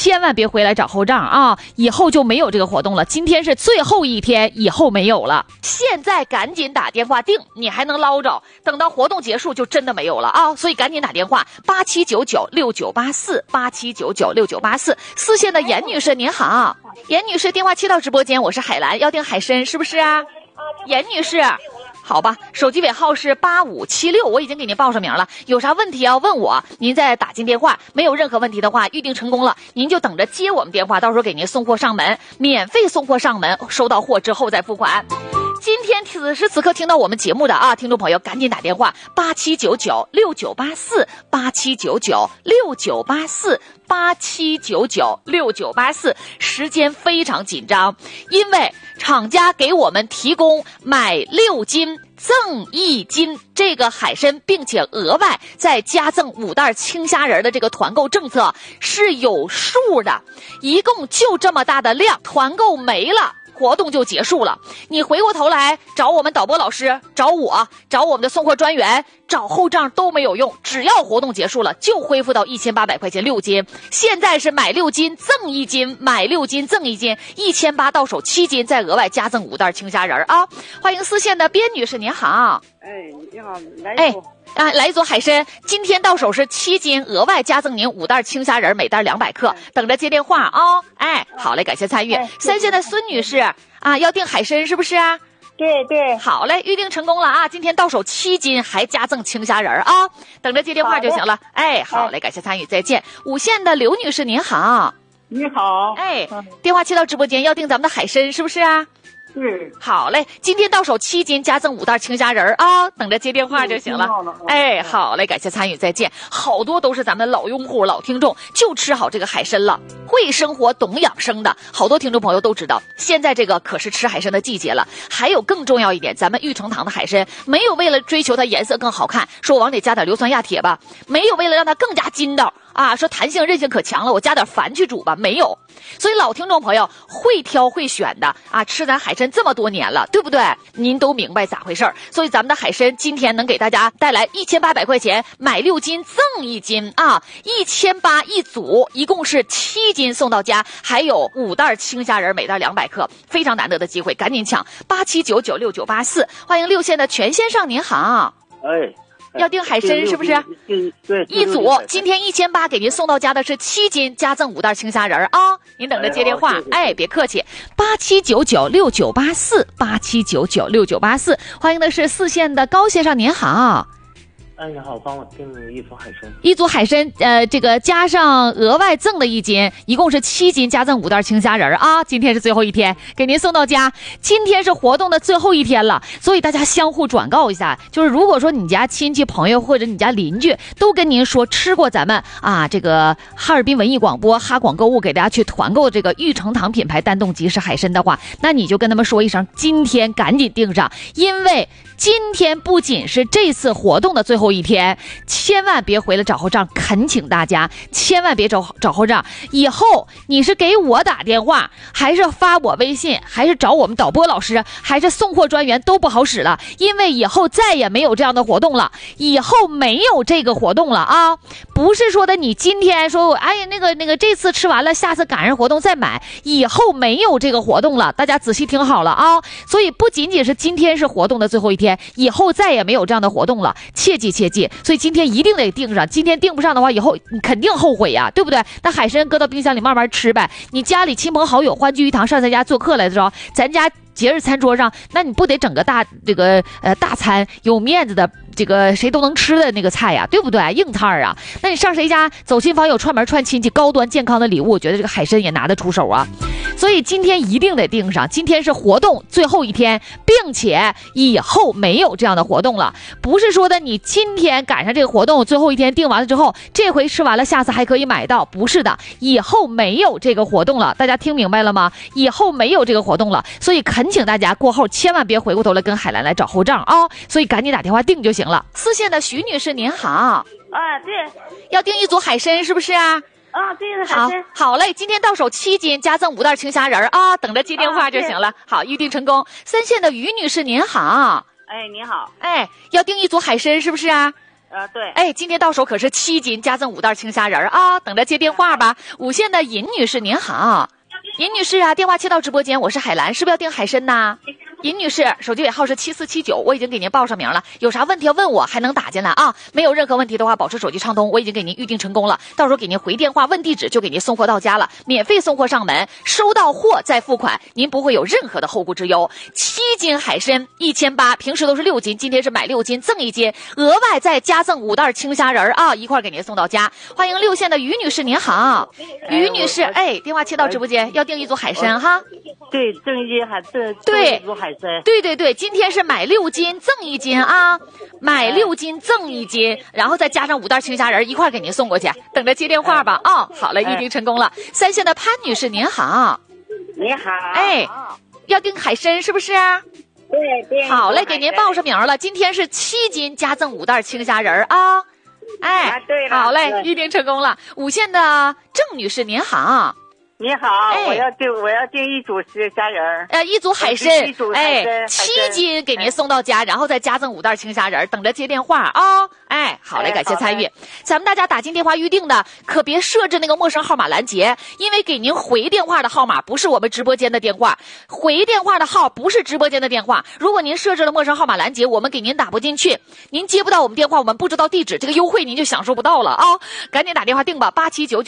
千万别回来找后账啊，以后就没有这个活动了。今天是最后一天，以后没有了。现在赶紧打电话订，你还能捞着，等到活动结束就真的没有了啊！所以赶紧打电话8799698487996984。四线的严女士您好，严女士电话接到直播间，我是海兰，要订海参是不是啊？严女士。好吧，手机尾号是8576，我已经给您报上名了。有啥问题要问我，您再打进电话。没有任何问题的话，预定成功了，您就等着接我们电话，到时候给您送货上门，免费送货上门，收到货之后再付款。今天此时此刻听到我们节目的啊，听众朋友赶紧打电话8799698487996984，时间非常紧张，因为厂家给我们提供买6斤赠1斤这个海参，并且额外再加赠5袋青虾仁的这个团购政策是有数的，一共就这么大的量，团购没了活动就结束了。你回过头来找我们导播老师，找我，找我们的送货专员，找后账都没有用，只要活动结束了就恢复到1800块钱6斤。现在是买6斤赠1斤，买6斤赠1斤，1800到手7斤，再额外加赠5袋青虾仁啊！欢迎四线的边女士您好。 你好，来一组。 来一组海参，今天到手是7斤，额外加赠您5袋青虾仁，每袋200克，等着接电话啊！好嘞，感谢参与。三线的孙女士啊，要订海参是不是啊？ 对， 好嘞，预定成功了啊！今天到手7斤，还加赠青虾仁啊，等着接电话就行了。好嘞，感谢参与，再见。五线的刘女士您好。 你好。 电话接到直播间，要订咱们的海参是不是啊？好嘞，今天到手7斤，加赠5袋青虾仁啊，等着接电话就行了。好嘞，感谢参与，再见。好多都是咱们老用户、老听众，就吃好这个海参了，会生活、懂养生的好多听众朋友都知道，现在这个可是吃海参的季节了。还有更重要一点，咱们玉成堂的海参没有为了追求它颜色更好看，说往里加点硫酸亚铁吧，没有为了让它更加筋道啊，说弹性韧性可强了，我加点矾去煮吧，没有。所以老听众朋友会挑会选的啊，吃咱海参这么多年了，对不对？您都明白咋回事。所以咱们的海参今天能给大家带来1800块钱，买6斤赠1斤啊，1800一组，一共是7斤送到家，还有5袋青虾仁，每袋200克，非常难得的机会，赶紧抢87996984。欢迎6线的全先生您好。要订海参是不是？ 对， 一组今天1800给您送到家的是7斤，加赠5袋青虾仁啊！您等着接电话，别客气。8799698487996984，欢迎的是四线的高先生您好。 你好，帮我订一组海参。 一组海参，这个加上额外赠的1斤，一共是7斤，加赠5袋青虾仁啊！今天是最后一天，给您送到家。今天是活动的最后一天了，所以大家相互转告一下，就是如果说你家亲戚朋友或者你家邻居都跟您说吃过咱们啊这个哈尔滨文艺广播哈广购物给大家去团购这个玉成堂品牌丹冻即食海参的话，那你就跟他们说一声，今天赶紧订上，因为今天不仅是这次活动的最后一天，千万别回来找后账，恳请大家千万别找后账。以后你是给我打电话，还是发我微信，还是找我们导播老师，还是送货专员都不好使了，因为以后再也没有这样的活动了，以后没有这个活动了啊！不是说的你今天说那个这次吃完了，下次赶上活动再买，以后没有这个活动了，大家仔细听好了啊！所以不仅仅是今天是活动的最后一天，以后再也没有这样的活动了，切记切记。所以今天一定得订上，今天订不上的话，以后你肯定后悔呀，对不对？那海参搁到冰箱里慢慢吃呗。你家里亲朋好友欢聚一堂，上咱家做客来的时候，咱家节日餐桌上，那你不得整个大餐，有面子的这个谁都能吃的那个菜呀，对不对？硬菜啊，那你上谁家走亲访友，串门串亲戚，高端健康的礼物，我觉得这个海参也拿得出手啊。所以今天一定得订上，今天是活动最后一天，并且以后没有这样的活动了。不是说的你今天赶上这个活动最后一天订完了之后，这回吃完了下次还可以买到，不是的，以后没有这个活动了，大家听明白了吗？以后没有这个活动了，所以恳请大家过后千万别回过头来跟海兰来找后账啊，所以赶紧打电话订就行了。四线的徐女士您好。 对， 要订一组海参是不是啊？ 对，海参。 好嘞，今天到手7斤，加赠5袋青虾仁啊，等着接电话就行了。好，预定成功。三线的于女士您好。 你好。 要订一组海参是不是啊？ 对。 哎，今天到手可是7斤，加赠5袋青虾仁啊！等着接电话吧。5线的尹女士您好，尹女士啊，电话切到直播间，我是海兰，是不是要订海参呐？尹女士，手机尾号是7479，我已经给您报上名了，有啥问题要问我，还能打进来啊。没有任何问题的话，保持手机畅通，我已经给您预定成功了，到时候给您回电话问地址，就给您送货到家了，免费送货上门，收到货再付款，您不会有任何的后顾之忧。7斤海参1800，平时都是6斤，今天是买6斤赠1斤，额外再加赠5袋青虾仁啊，一块给您送到家。欢迎6线的于女士您好，于女士，哎，电话切到直播间，要订一组海参哈。 对，赠1斤海参， 对， 一组海参。 对，今天是买6斤赠1斤啊，买6斤赠1斤，然后再加上5袋青虾仁一块给您送过去，等着接电话吧啊。好嘞，预定成功了。3线的潘女士您好， 你好， 哎，要订海参是不是？ 对， 好嘞，给您报上名了，今天是7斤加赠5袋青虾仁啊，哎， 对了， 好嘞，预定成功了。5线的郑女士您好。 你好，我要订一组虾仁一组海参，哎，7斤给您送到家，然后再加赠5袋青虾仁，等着接电话啊。哎，好嘞，感谢参与。咱们大家打进电话预定的，可别设置那个陌生号码拦截，因为给您回电话的号码不是我们直播间的电话，回电话的号不是直播间的电话。如果您设置了陌生号码拦截，我们给您打不进去，您接不到我们电话，我们不知道地址，这个优惠您就享受不到了啊！赶紧打电话订吧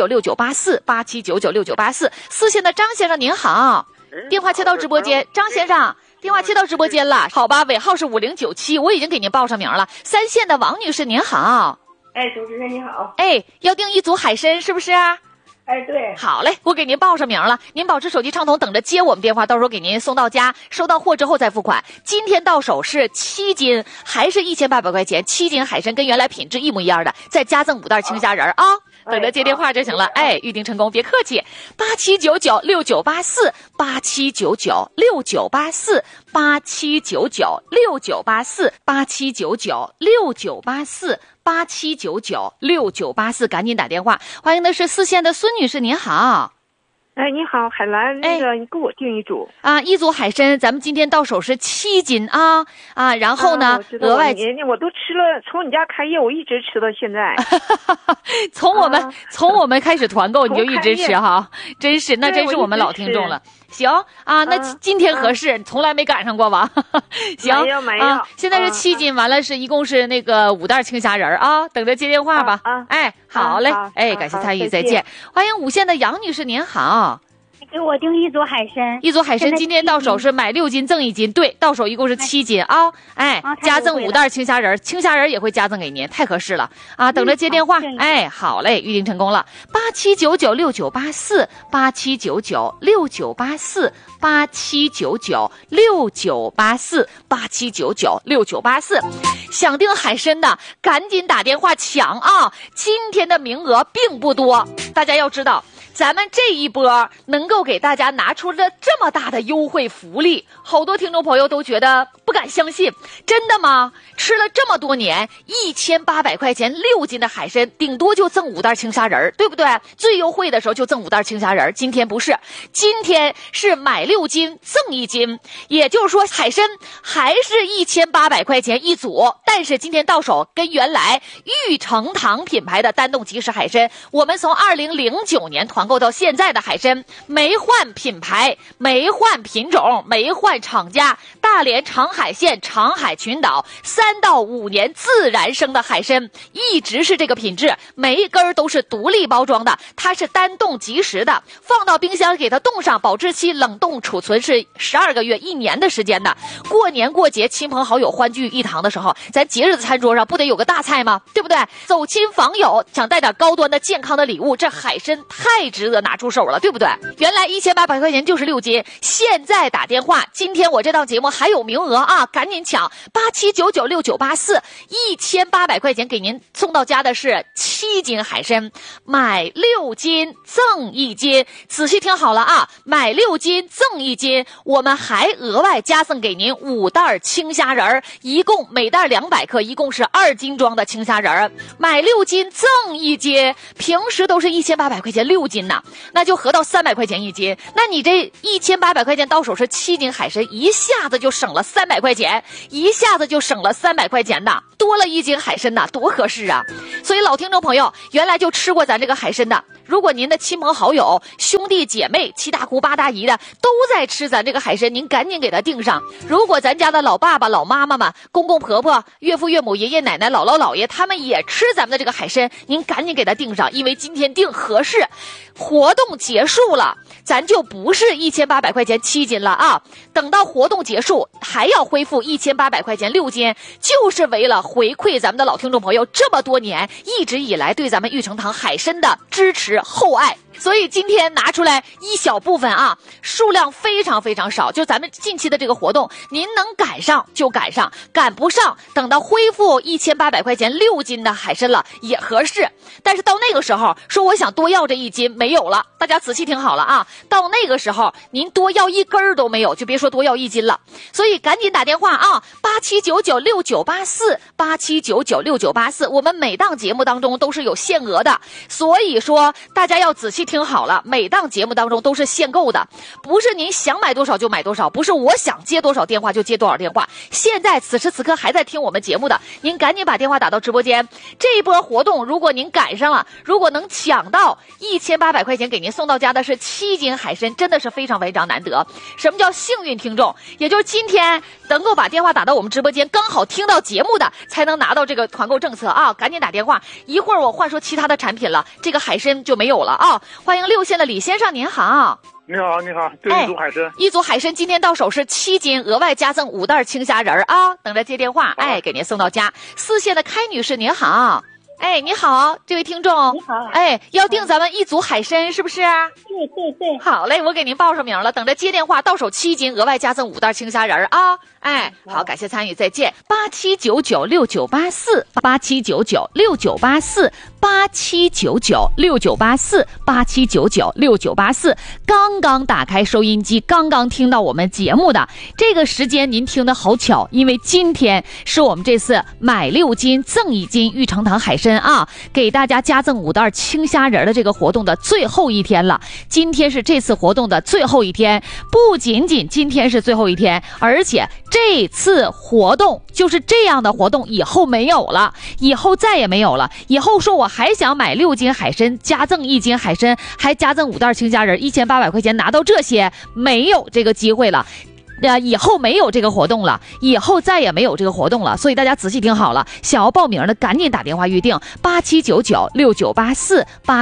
，87996984，87996984。4线的张先生您好，电话切到直播间，张先生。电话切到直播间了，好吧，尾号是5097，我已经给您报上名了。3线的王女士您好， 哎，主持人你好， 哎，要订一组海参是不是？ 哎，对， 好嘞，我给您报上名了，您保持手机畅通，等着接我们电话，到时候给您送到家，收到货之后再付款。今天到手是7斤，还是1800块钱，7斤海参跟原来品质一模一样的，再加赠5袋青虾仁啊。等着接电话就行了，哎，预定成功，别客气。87996984，87996984，87996984，赶紧打电话。欢迎的是4线的孙女士，您好。 哎，你好，海兰，那个你给我订一组啊，一组海参，咱们今天到手是7斤啊，然后呢，额外我都吃了，从你家开业我一直吃到现在。 从我们开始团购你就一直吃哈，真是，那真是我们老听众了。行啊，那今天合适，从来没赶上过吧？行， 没有， 现在是7斤，完了是一共是那个5袋青虾仁啊，等着接电话吧。哎，好嘞，哎，感谢参与，再见。欢迎5线的杨女士，您好。 给我订一组海参， 一组海参今天到手是买6斤赠1斤，对，到手一共是7斤啊，哎，加赠5袋青虾仁，青虾仁也会加赠给您，太合适了啊！等着接电话，哎，好嘞，预定成功了，87996984，87996984，87996984，想订海参的赶紧打电话抢啊！今天的名额并不多，大家要知道。咱们这一波能够给大家拿出了这么大的优惠福利，好多听众朋友都觉得不敢相信，真的吗？吃了这么多年，1800块钱6斤的海参，顶多就赠5袋青虾仁，对不对？最优惠的时候就赠5袋青虾仁，今天不是，今天是买6斤赠1斤，也就是说海参还是1800块钱一组，但是今天到手跟原来玉成堂品牌的单冻即食海参，我们从2009年团购到现在的海参，没换品牌，没换品种，没换厂家，大连长海县长海群岛3到5年自然生的海参，一直是这个品质，每一根都是独立包装的，它是单冻即食的，放到冰箱给它冻上，保质期冷冻储存是12个月1年的时间的。过年过节亲朋好友欢聚一堂的时候，咱节日的餐桌上不得有个大菜吗？对不对？走亲访友想带点高端的健康的礼物，这海参太值得拿出手了，对不对？原来1800块钱就是6斤，现在打电话，今天我这档节目还有名额啊，赶紧抢！87996984，1800块钱给您送到家的是7斤海参，买6斤赠1斤，仔细听好了啊，买6斤赠1斤，我们还额外加赠给您5袋青虾仁，一共每袋200克，一共是2斤装的青虾仁，买6斤赠1斤，平时都是1800块钱6斤呢，那就合到300块钱1斤，那你这1800块钱到手是7斤海参，一下子就省了300 300块钱，一下子就省了300块钱呐，多了1斤海参呐，多合适啊！所以老听众朋友，原来就吃过咱这个海参的，如果您的亲朋好友、兄弟姐妹、七大姑八大姨的都在吃咱这个海参，您赶紧给他订上。如果咱家的老爸爸、老妈妈们、公公婆婆、岳父岳母、爷爷奶奶、姥姥姥爷他们也吃咱们的这个海参，您赶紧给他订上，因为今天订合适。活动结束了，咱就不是1800块钱7斤了啊！等到活动结束，还要恢复1800块钱6斤，就是为了回馈咱们的老听众朋友这么多年一直以来对咱们玉成堂海参的支持厚爱。所以今天拿出来一小部分啊，数量非常非常少，就咱们近期的这个活动，您能赶上就赶上，赶不上等到恢复1800块钱6斤的海参了也合适。但是到那个时候说我想多要这1斤没有了，大家仔细听好了啊，到那个时候您多要1根都没有，就别说多要1斤了。所以赶紧打电话啊，87996984 87996984，我们每档节目当中都是有限额的，所以说大家要仔细听好了，每档节目当中都是限购的，不是您想买多少就买多少，不是我想接多少电话就接多少电话。现在此时此刻还在听我们节目的，您赶紧把电话打到直播间。这一波活动如果您赶上了，如果能抢到1800块钱给您送到家的是7斤海参，真的是非常非常难得。什么叫幸运听众？也就是今天能够把电话打到我们直播间，刚好听到节目的才能拿到这个团购政策啊！赶紧打电话，一会儿我换说其他的产品了，这个海参就没有了啊！欢迎6线的李先生，您好。 你好，你好，对，一组海参， 一组海参今天到手是7斤，额外加赠5袋青虾仁啊，等着接电话，给您送到家。4线的开女士，您好。你好，这位听众， 你好， 要订咱们一组海参是不是？ 对， 好嘞，我给您报上名了，等着接电话，到手7斤，额外加赠5袋青虾仁啊！好，感谢参与，再见。87996984 87996984 87996984 87996984，刚刚打开收音机，刚刚听到我们节目的这个时间，您听得好巧，因为今天是我们这次买6斤赠1斤玉成堂海参啊，给大家加赠5袋青虾仁的这个活动的最后一天了。今天是这次活动的最后一天，不仅仅今天是最后一天，而且这次活动就是这样的活动以后没有了，以后再也没有了。以后说我还想买6斤海参，加赠1斤海参，还加赠5袋青虾仁，1800块钱拿到这些，没有这个机会了。以后没有这个活动了，以后再也没有这个活动了，所以大家仔细听好了，想要报名的赶紧打电话预定87996984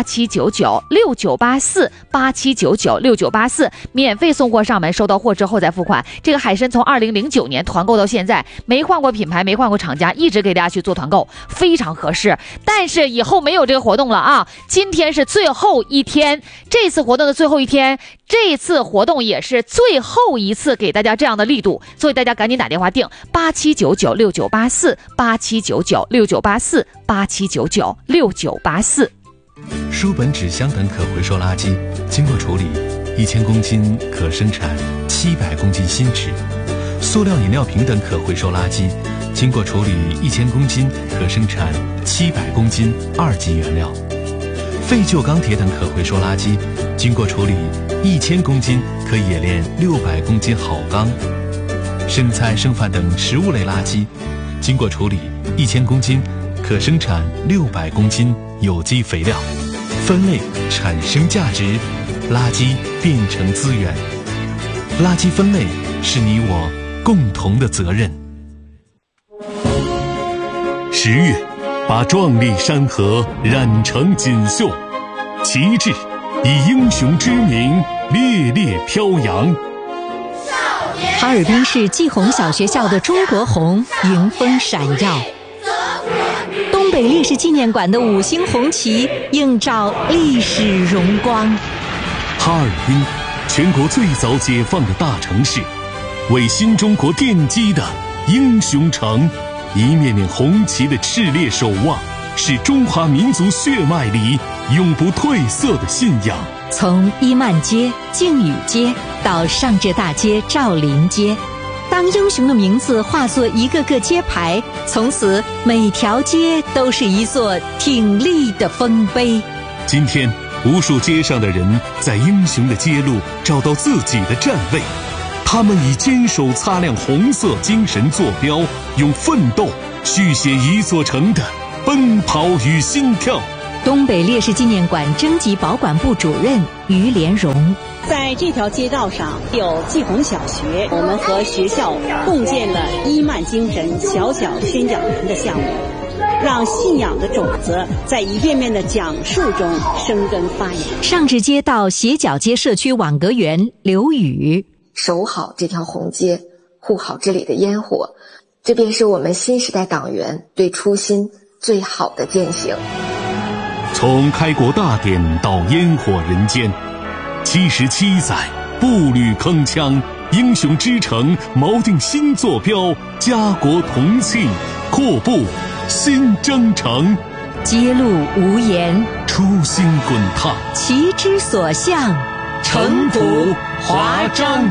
87996984 87996984，免费送货上门，收到货之后再付款。这个海参从2009年团购到现在，没换过品牌，没换过厂家，一直给大家去做团购，非常合适。但是以后没有这个活动了啊！今天是最后一天，这次活动的最后一天，这次活动也是最后一次给大家这样的力度，所以大家赶紧打电话订87996984 87996984 87996984。 书本、纸箱等可回收垃圾经过处理，1000公斤可生产700公斤新纸；塑料饮料瓶等可回收垃圾经过处理1000公斤可生产700公斤2级原料；废旧钢铁等可回收垃圾经过处理1000公斤可冶炼600公斤好钢；生菜、剩饭等食物类垃圾经过处理1000公斤可生产600公斤有机肥料。分类产生价值，垃圾变成资源。垃圾分类是你我共同的责任。 10月，把壮丽山河染成锦绣，旗帜以英雄之名烈烈飘扬。 哈尔滨市季红小学校的中国红迎风闪耀，东北烈士纪念馆的5星红旗映照历史荣光。 哈尔滨，全国最早解放的大城市，为新中国奠基的英雄城，一面面红旗的炽烈守望，是中华民族血脉里永不褪色的信仰。 从伊曼街、靖宇街到上浙大街、赵林街，当英雄的名字化作一个个街牌，从此每条街都是一座挺立的丰碑。 今天，无数街上的人在英雄的街路找到自己的站位，他他们以坚守擦亮红色精神坐标，用奋斗续写一座城的奔跑与心跳。 东北烈士纪念馆征集保管部主任于连荣， 在这条街道上有季红小学，我们和学校共建了伊曼精神小小宣讲员的项目，让信仰的种子在一遍遍的讲述中生根发芽。 上至街道斜角街社区网格员刘宇， 守好这条红街，护好这里的烟火，这便是我们新时代党员对初心最好的践行。 从开国大典到烟火人间，77载步履铿锵，英雄之城锚定新坐标，家国同庆，阔步新征程。 揭露无言， 初心滚烫， 旗之所向， 城府华章。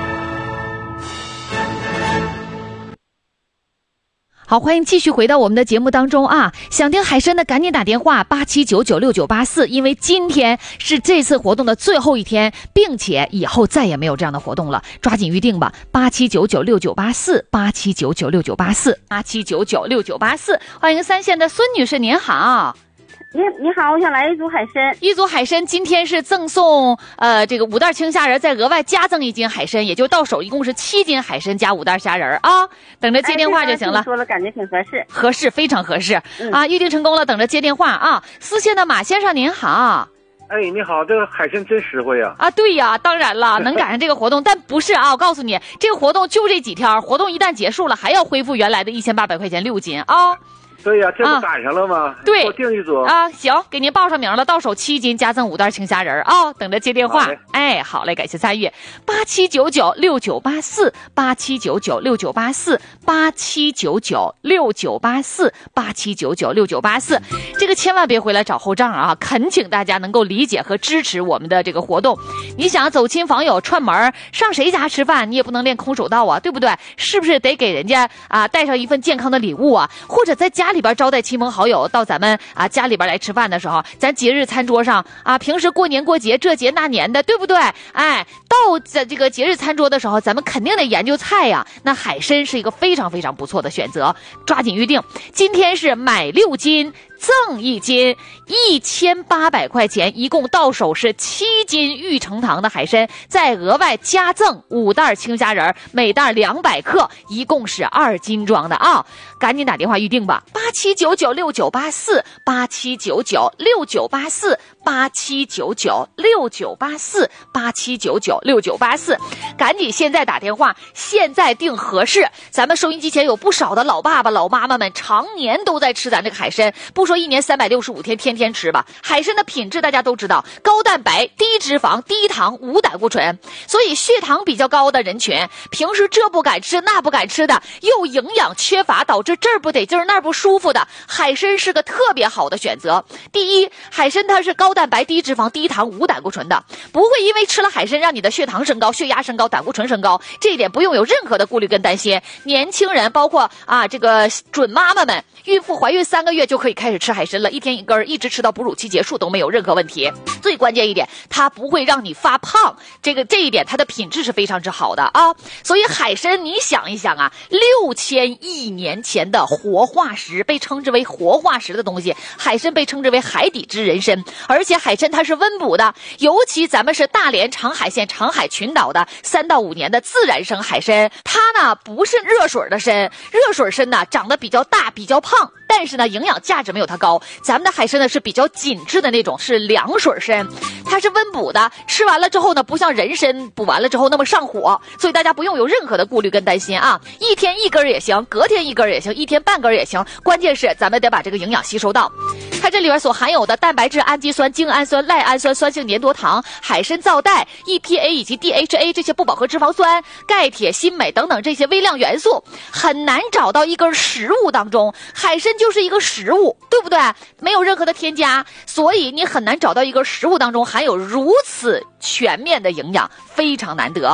好，欢迎继续回到我们的节目当中啊！想听海参的赶紧打电话87996984，因为今天是这次活动的最后一天，并且以后再也没有这样的活动了，抓紧预定吧！87996984 87996984 87996984，欢迎3线的孙女士，您好。 你好，我想来一组海参。 一组海参今天是赠送这个5袋青虾仁，再额外加赠1斤海参，也就到手一共是7斤海参加5袋虾仁啊。等着接电话就行了。 说了，感觉挺合适。 合适，非常合适啊！预定成功了，等着接电话啊。4线的马先生您好。 哎，你好，这个海参真实惠呀！ 啊，对呀，当然了，能赶上这个活动，但不是啊，我告诉你，这个活动就这几天，活动一旦结束了，还要恢复原来的1800块钱6斤啊。 对呀，这不赶上了吗？ 对， 我订一组啊，行，给您报上名了，到手7斤加赠5袋青虾仁啊，等着接电话。哎，好嘞，感谢参与。87996984 87996984 87996984 87996984，这个千万别回来找后账啊！恳请大家能够理解和支持我们的这个活动。你想走亲访友串门上谁家吃饭，你也不能练空手道啊，对不对？是不是得给人家啊带上一份健康的礼物啊？或者在家里边招待亲朋好友到咱们啊家里边来吃饭的时候，咱节日餐桌上啊，平时过年过节这节那年的，对不对？哎，到这个节日餐桌的时候，咱们肯定得研究菜呀。那海参是一个非常非常不错的选择，抓紧预定。今天是买6斤赠1斤，1800块钱，一共到手是7斤玉成堂的海参，再额外加赠5袋青虾仁，每袋200克，一共是2斤装的啊！赶紧打电话预定吧，87996984 87996984 87996984 87996984，赶紧现在打电话，现在订合适。咱们收音机前有不少的老爸爸老妈妈们常年都在吃咱这个海参，不说1年365天天天吃吧，海参的品质大家都知道，高蛋白、低脂肪、低糖、无胆固醇，所以血糖比较高的人群，平时这不敢吃那不敢吃的，又营养缺乏，导致这儿不得劲儿那儿不舒服的，海参是个特别好的选择。第一，海参它是高蛋白、低脂肪、低糖、无胆固醇的，不会因为吃了海参让你的血糖升高、血压升高、胆固醇升高，这一点不用有任何的顾虑跟担心。年轻人包括啊这个准妈妈们，孕妇怀孕3个月就可以开始吃海参了，1天1根，一直吃到哺乳期结束都没有任何问题。最关键一点，它不会让你发胖，这一点它的品质是非常之好的啊。所以海参你想一想啊，6000亿年前的活化石，被称之为活化石的东西，海参被称之为海底之人参，而且海参它是温补的，尤其咱们是大连长海县长海群岛的3到5年的自然生海参，它呢不是热水的参，热水参呢长得比较大比较胖，但是呢营养价值没有它高，咱们的海参呢是比较紧致的那种，是凉水参，它是温补的，吃完了之后呢不像人参补完了之后那么上火，所以大家不用有任何的顾虑跟担心啊，1天1根也行，隔天1根也行，1天半根也行，关键是咱们得把这个营养吸收到。它这里边所含有的蛋白质、氨基酸、精氨酸、赖氨酸、酸性粘多糖、海参皂带、EPA 以及 DHA 这些不饱和脂肪酸、钙、铁、锌、镁等等这些微量元素，很难找到一根食物当中，海参就是一个食物，对不对？没有任何的添加，所以你很难找到一根食物当中含有如此全面的营养，非常难得。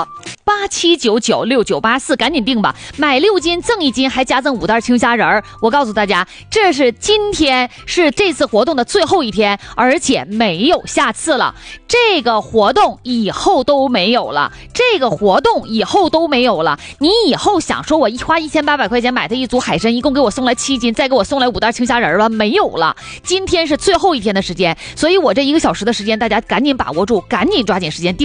87996984，赶紧订吧，买6斤赠1斤，还加赠5袋青虾仁儿。我告诉大家，这是今天是这次活动的最后一天，而且没有下次了。这个活动以后都没有了，你以后想说我花1800块钱买它一组海参，一共给我送来7斤，再给我送来5袋青虾仁儿吧，没有了。今天是最后一天的时间，所以我这1个小时的时间，大家赶紧把握住，赶紧抓紧时间订。